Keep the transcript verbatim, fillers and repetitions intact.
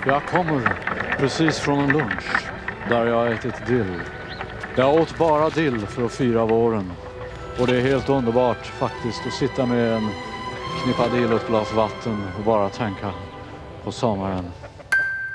Jag kommer precis från en lunch där jag har ätit dill. Jag åt bara dill för att fira våren. Och det är helt underbart faktiskt att sitta med en knippa dill och ett glas vatten och bara tänka på sommaren.